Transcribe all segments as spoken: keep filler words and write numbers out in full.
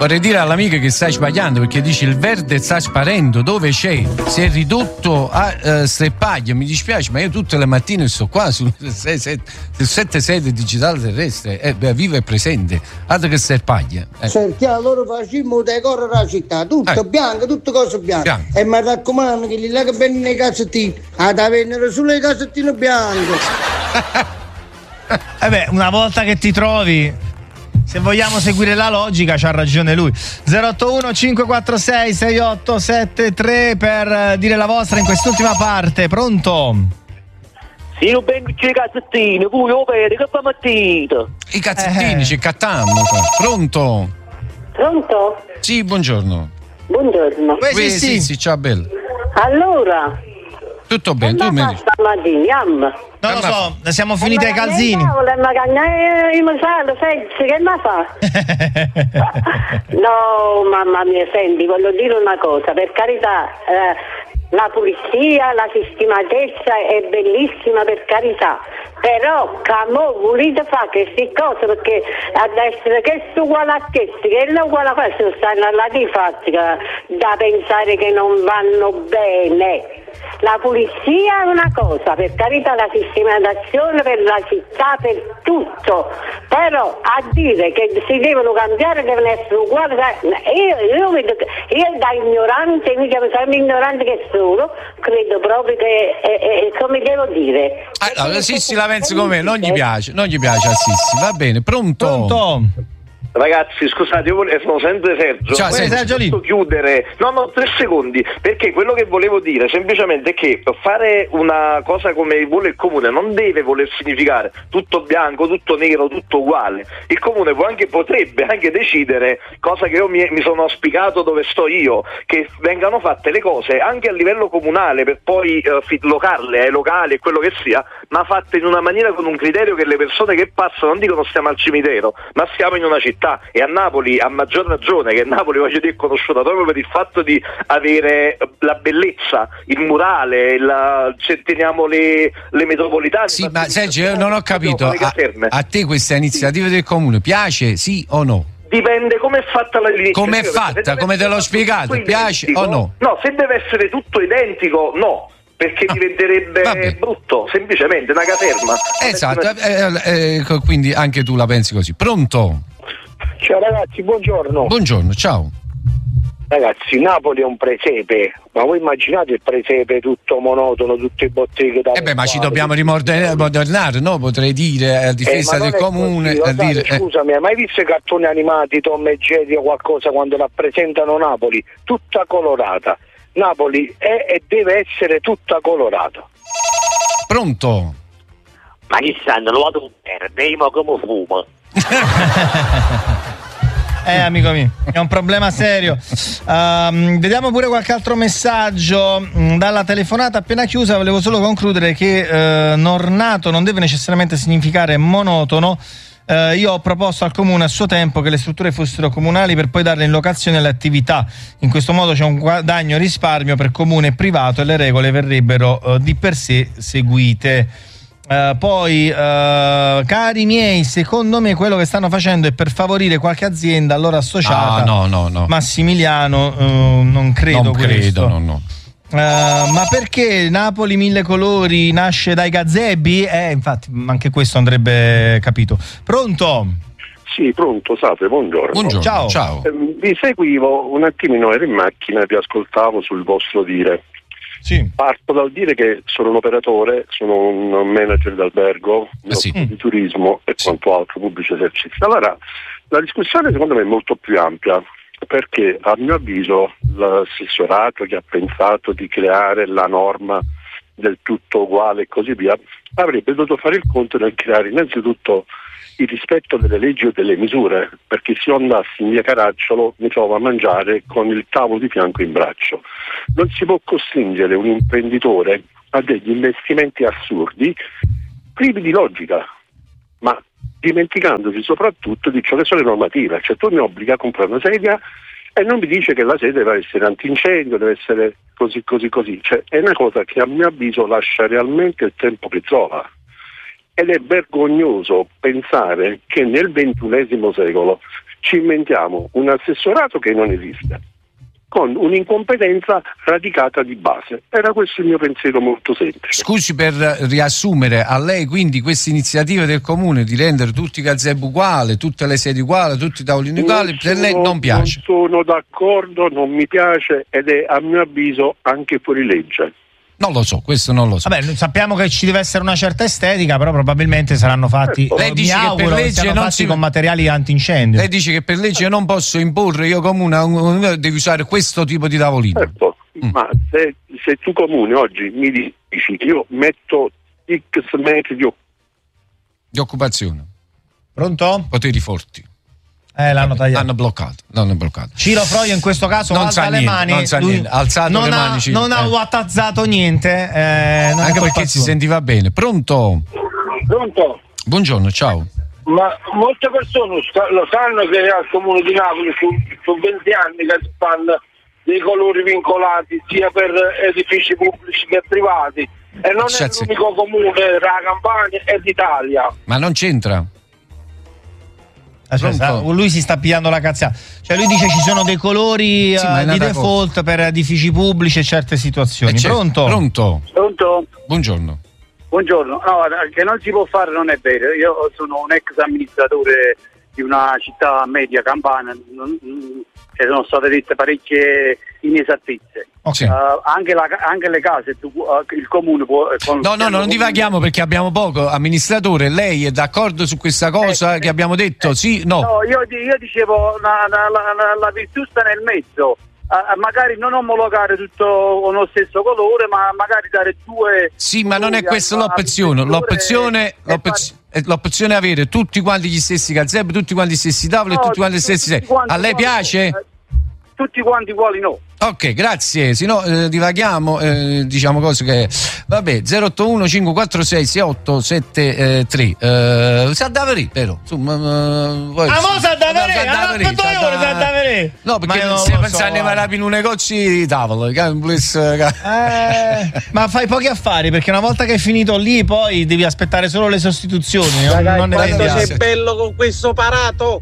Vorrei dire all'amica che stai sbagliando, perché dici il verde sta sparendo, dove c'è? Si è ridotto a uh, streppaglie, mi dispiace, ma io tutte le mattine sto qua sul sette sei del digitale terrestre, eh, beh, vivo e presente, altro che streppaglie. Eh. Perché allora facciamo decoro la città, tutto eh. bianco, tutte cose bianche. Bianco. E mi raccomando che li là che vengono nei cassettini, ad avvenire sulle cassettine bianche. Eh beh, una volta che ti trovi, se vogliamo seguire la logica, c'ha ragione lui. zero otto uno cinque quattro sei sei otto sette tre per dire la vostra in quest'ultima parte. Pronto? Sì, non vengo i cazzettini, voi lo vedi che fa mattina. I cazzettini eh. ci cattanno. Pronto? Pronto? Sì, buongiorno. Buongiorno. Beh, sì, sì, sì, ciao bella. Allora, tutto bene, tu mi dici? Stamattina, non lo so, siamo finiti ai calzini. Io mi salvo, senti, che mi fa? No, mamma mia, senti, voglio dire una cosa, per carità, eh, la pulizia, la sistematezza è bellissima, per carità, però come volete fare queste cose, perché ad essere che è uguale a questi, che è uguale a questo, stanno alla di fatti da pensare che non vanno bene. La pulizia è una cosa, per carità, la sistematazione per la città, per tutto, però a dire che si devono cambiare, devono essere uguali, io, io, vedo, io da ignorante, mica sempre ignorante che sono, credo proprio che, eh, eh, come devo dire... Allora, Sissi la pensi come me, non gli piace, non gli piace a Sissi, va bene, pronto? Pronto? Ragazzi, scusate, io volevo, sono sempre Sergio. Ciao, Sergio, Sergio lì. Chiudere. No, no, tre secondi. Perché quello che volevo dire semplicemente è che fare una cosa come vuole il comune non deve voler significare tutto bianco, tutto nero, tutto uguale. Il comune può anche, potrebbe anche decidere, cosa che io mi, mi sono auspicato dove sto io, che vengano fatte le cose anche a livello comunale per poi uh, fitlocarle ai locali e quello che sia, ma fatte in una maniera con un criterio che le persone che passano non dicono stiamo al cimitero, ma stiamo in una città. E a Napoli, a maggior ragione, che Napoli, voglio dire, è conosciuta proprio per il fatto di avere la bellezza, il murale, la, se teniamo le, le metropolitane. Sì, ma Sergio, io non ho capito, a, a te questa iniziativa sì. del comune piace, sì o no? Dipende come è fatta la l'iniziativa. Come è fatta, come te l'ho spiegato, piace identico, o no? No, se deve essere tutto identico, no. Perché ah, diventerebbe vabbè. brutto, semplicemente una caserma. Esatto, eh, eh, quindi anche tu la pensi così. Pronto? Ciao ragazzi, buongiorno. Buongiorno, ciao. Ragazzi, Napoli è un presepe, ma voi immaginate il presepe tutto monotono, tutte botteghe da... Eh beh, ma ci dobbiamo rimodernare, no? Potrei dire, a difesa eh, del comune... Così, a dire, sai, scusami, hai mai visto i cartoni animati, Tom e Jerry o qualcosa quando rappresentano Napoli? Tutta colorata. Napoli è e deve essere tutta colorata. Pronto? Ma chi stanno? Lo vado bene, vediamo come fumo. Eh amico mio, è un problema serio. Um, vediamo pure qualche altro messaggio. Dalla telefonata appena chiusa volevo solo concludere che uh, nornato non deve necessariamente significare monotono. Uh, io ho proposto al comune a suo tempo che le strutture fossero comunali per poi darle in locazione alle attività. In questo modo c'è un guadagno risparmio per comune e privato e le regole verrebbero uh, di per sé seguite. Uh, poi uh, cari miei, secondo me quello che stanno facendo è per favorire qualche azienda allora associata. Ah, no, no, no. Massimiliano, uh, non credo non questo. credo, no, no. Uh, ma perché Napoli mille colori nasce dai gazzebi? Eh, infatti, anche questo andrebbe capito. Pronto? Sì, pronto, salve, buongiorno. Buongiorno, ciao. ciao. Eh, vi seguivo un attimino, ero in macchina e vi ascoltavo sul vostro dire. Sì. Parto dal dire che sono un operatore, sono un manager d'albergo, eh sì. di turismo e sì. quanto altro, pubblici esercizi. Allora, la discussione secondo me è molto più ampia, perché a mio avviso l'assessorato che ha pensato di creare la norma del tutto uguale e così via avrebbe dovuto fare il conto nel creare innanzitutto il rispetto delle leggi o delle misure, perché se io andassi in via Caracciolo mi trovo a mangiare con il tavolo di fianco in braccio. Non si può costringere un imprenditore a degli investimenti assurdi privi di logica, ma dimenticandosi soprattutto di ciò che sono le normative. Cioè tu mi obbliga a comprare una sedia e non mi dice che la sedia deve essere antincendio, deve essere così così così. Cioè è una cosa che a mio avviso lascia realmente il tempo che trova. Ed è vergognoso pensare che nel ventunesimo secolo ci inventiamo un assessorato che non esiste, con un'incompetenza radicata di base. Era questo il mio pensiero molto semplice. Scusi per riassumere, a lei quindi questa iniziativa del comune di rendere tutti i gazebo uguali, tutte le sedi uguali, tutti i tavolini uguali, per lei non piace? Non sono d'accordo, non mi piace ed è a mio avviso anche fuori legge. Non lo so, questo non lo so. Vabbè, sappiamo che ci deve essere una certa estetica, però probabilmente saranno fatti. Certo. Lei Lei dice mi che auguro per che legge siano non fatti si- con materiali antincendio. Lei dice che per legge non posso imporre, io comune un- un- devi usare questo tipo di tavolino. Certo, Mm. ma se, se tu comune oggi mi dici che io metto X metri di Di occupazione, Pronto? poteri forti. Eh, l'hanno tagliato. Hanno bloccato, l'hanno bloccato. Ciro Froio in questo caso Non alza sa le niente, mani, non sa lui niente, alzato non le ha, mani, Ciro. non ha Eh. wattazzato niente, eh, non è Anche colpa perché si sua. sentiva bene. Pronto? Pronto? Buongiorno, ciao. Ma molte persone sta- lo sanno che al Comune di Napoli sono venti anni che si fanno dei colori vincolati sia per edifici pubblici che privati e non è Grazie. l'unico comune della Campania e d'Italia. Ma non c'entra. Aspetta, Pronto? lui si sta pigliando la cazzata. Cioè lui dice ci sono dei colori Sì, eh, ma è di un'altra default per edifici pubblici e certe situazioni. Eh, certo. Pronto? Pronto? Pronto? Buongiorno. Buongiorno. No, che non si può fare non è vero. Io sono un ex amministratore di una città media campana, non, e sono state dette parecchie inesattezze. Ok. Sì. Uh, anche, la, anche le case, tu, uh, il comune può... Con, No, no, no, non divaghiamo perché abbiamo poco. Amministratore, lei è d'accordo su questa cosa Eh, che abbiamo detto? eh, Sì? No? No, io, io dicevo la, la, la, la virtù sta nel mezzo. Uh, magari non omologare tutto lo stesso colore, ma magari dare due... Sì, ma non è colori questa al- l'opzione. al L'opzione, e l'opz- è l'opzione è avere tutti quanti gli stessi gazebo, tutti quanti gli stessi tavoli No, e tutti quanti gli tutti stessi sedi. quanti A lei uguali, piace? eh, tutti quanti uguali no. Ok, grazie, se no eh, divaghiamo, eh, diciamo cose che... Vabbè, zero otto uno cinque quattro sei sei otto sette tre. Eh, Saldaveri, però. Insomma, eh, voi- Ah, mo Saldaveri, Saldaveri, ha fatto due ore Saldaveri. No, perché Ma io non se lo pensare so, a rapi in un negozio di tavolo, che è un bliss, che- Eh, ma fai pochi affari perché una volta che è finito lì poi devi aspettare solo le sostituzioni. Non, non ne quando vendi sei altri. bello con questo parato!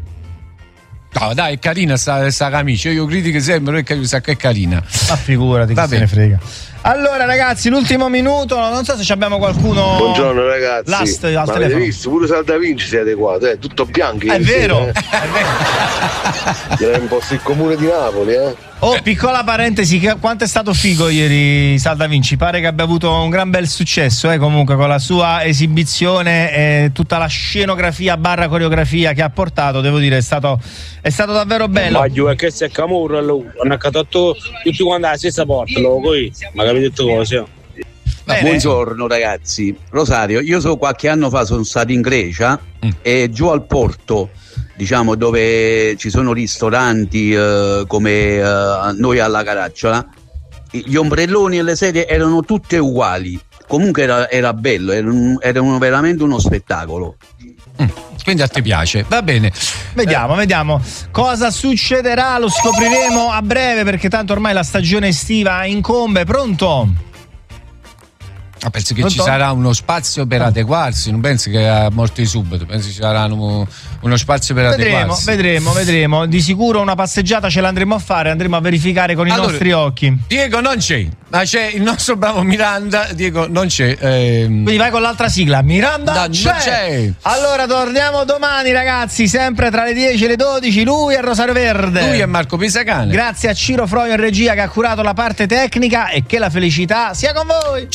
No, dai, è carina sta, sta camicia. Io critico sempre perché sa che è carina. Ma figurati, Va che se bene. ne frega. Allora, ragazzi, l'ultimo minuto. Non so se ci abbiamo qualcuno. Buongiorno ragazzi, Last, al ma avete telefono. visto? Pure Salda Vinci si è adeguato, è tutto bianco. È ieri vero, sera, è vero. eh. Direi un po' il comune di Napoli, eh. Oh, piccola parentesi, che- quanto è stato figo ieri Salda Vinci? Pare che abbia avuto un gran bel successo, eh, comunque con la sua esibizione e tutta la scenografia barra coreografia che ha portato, devo dire, è stato, è stato davvero bello. Ma giù è che se Camurro hanno accattato tutti quanti alla stessa porta, lo qui, ma capite tutte cose. Bene. Buongiorno ragazzi, Rosario, io so qualche anno fa sono stato in Grecia Mm. e giù al porto, diciamo dove ci sono ristoranti eh, come eh, noi alla Caracciola, gli ombrelloni e le sedie erano tutte uguali, comunque era, era bello, era, un- era un- veramente uno spettacolo. Mm, quindi a te piace, va bene. Vediamo, vediamo cosa succederà, lo scopriremo a breve perché tanto ormai la stagione estiva incombe. Pronto? Ah, penso che Pronto? ci sarà uno spazio per adeguarsi, non penso che a morte subito, penso ci sarà uno, uno spazio per Vedremo, adeguarsi. vedremo, vedremo. Di sicuro una passeggiata ce l'andremo a fare, andremo a verificare con i Allora, nostri occhi. Diego non c'è, ma c'è il nostro bravo Miranda. Diego non c'è. ehm, Quindi vai con l'altra sigla. Miranda Da- c'è. c'è. Allora torniamo domani ragazzi, sempre tra le dieci e le dodici. Lui è Rosario Verde. Lui è Marco Pisacane. Grazie a Ciro Froio in regia che ha curato la parte tecnica e che la felicità sia con voi.